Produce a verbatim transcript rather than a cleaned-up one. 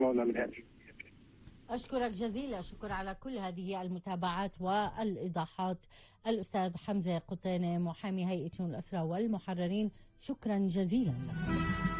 موضوع من هذه. أشكرك جزيلا شكر على كل هذه المتابعات والإيضاحات. الأستاذ حمزة قطينة محامي هيئة شؤون الأسرى والمحررين، شكرا جزيلا لك.